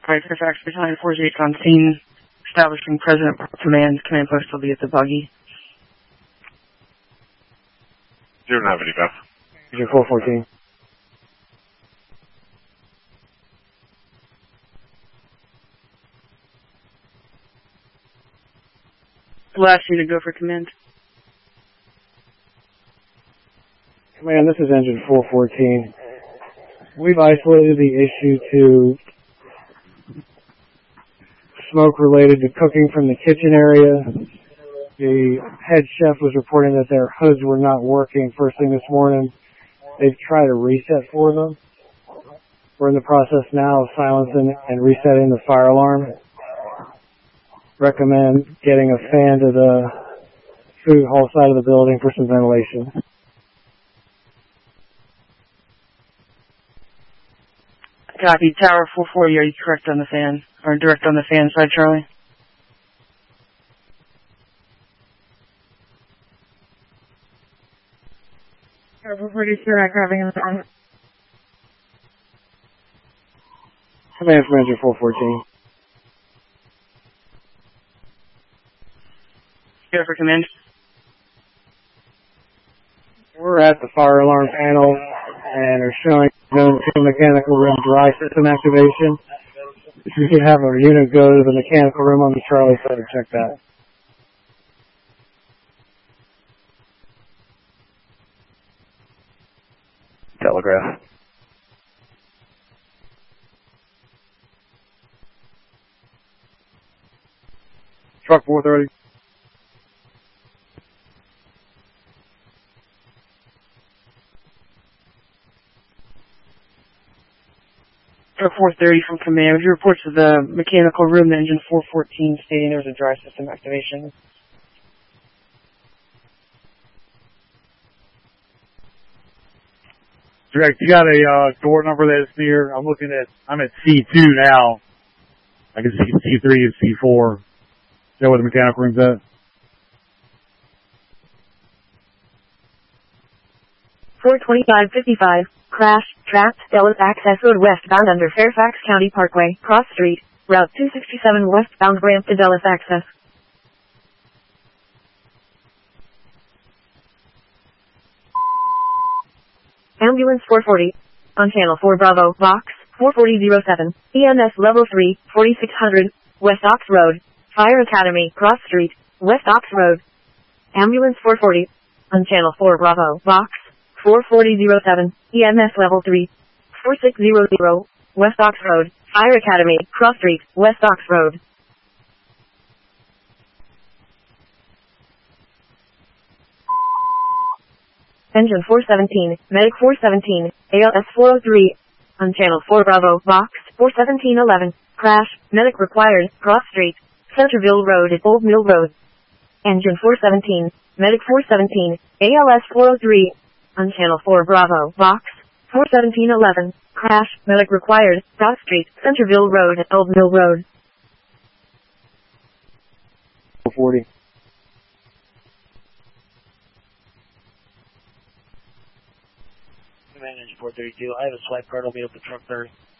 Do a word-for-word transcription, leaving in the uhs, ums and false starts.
Alright, Fairfax, Battalion four eight on scene, establishing President Command. Command post will be at the buggy. You don't have any, Beth. Agent four fourteen. We'll ask you to go for command. Command, this is Engine four fourteen. We've isolated the issue to smoke related to cooking from the kitchen area. The head chef was reporting that their hoods were not working first thing this morning. They've tried a reset for them. We're in the process now of silencing and resetting the fire alarm. Recommend getting a fan to the food hall side of the building for some ventilation. Copy. Tower four forty, are you correct on the fan? Or direct on the fan side, Charlie? Tower four forty, direct, grabbing in the fan. Command from Engine four fourteen. Go for command. We're at the fire alarm panel and are showing no mechanical room dry system activation. If you could have a unit go to the mechanical room on the Charlie side to check that. Telegraph. Truck four thirty. four thirty from command. Would you report to the mechanical room, the engine four fourteen, stating there was a dry system activation? Direct, you got a uh, door number that is near. I'm looking at, I'm at C two now. I can see C three and C four. Is that where the mechanical room's at? four twenty-five fifty-five. Crash, trapped, Dallas Access Road westbound under Fairfax County Parkway, Cross Street, Route two sixty-seven westbound ramp to Dallas Access. Ambulance four forty, on Channel four Bravo, Box, four forty oh seven, E M S Level three, forty-six hundred, West Ox Road, Fire Academy, Cross Street, West Ox Road. Ambulance four forty, on Channel four Bravo, Box, four forty oh seven, E M S Level three, forty-six hundred, West Ox Road, Fire Academy, Cross Street, West Ox Road. Engine four seventeen, Medic four seventeen, A L S four oh three, on Channel four Bravo, Box, four seventeen eleven, crash, Medic required, Cross Street, Centerville Road at Old Mill Road. Engine four seventeen, Medic four seventeen, A L S four oh three, on Channel four Bravo, Box, four seventeen eleven, crash, Medic required, Cross Street, Centerville Road at Old Mill Road. four forty. Command Engine four thirty-two, I have a swipe card, I'll be up to truck thirty.